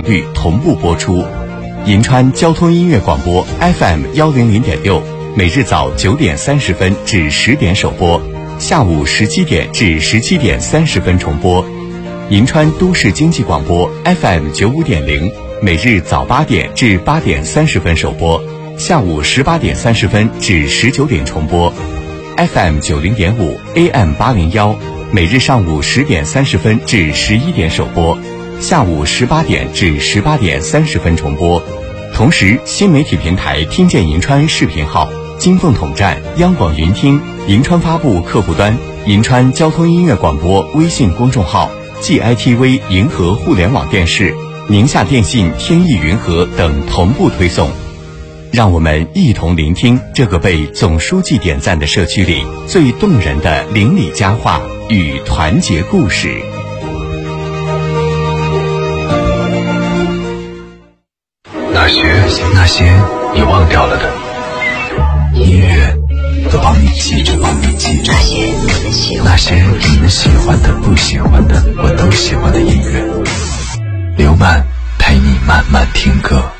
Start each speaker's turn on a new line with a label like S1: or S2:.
S1: 域同步播出。银川交通音乐广播 FM100.6，每日早9点30分至10点首播，下午17点至17点30分重播。银川都市经济广播 FM95.0，每日早8点至8点30分首播，下午18点30分至19点重播。FM90.5 AM801，每日上午10点30分至11点首播，下午18点至18点30分重播。同时，新媒体平台听见银川视频号、金凤统站、央广云听、银川发布客户端、银川交通音乐广播微信公众号、GITV 银河互联网电视、宁夏电信天翼云和等同步推送。让我们一同聆听这个被总书记点赞的社区里最动人的邻里佳话与团结故事。
S2: 那些你忘掉了的音乐，都帮你记住。那些你们喜欢的、不喜欢的，我都喜欢的音乐。刘曼陪你慢慢听歌。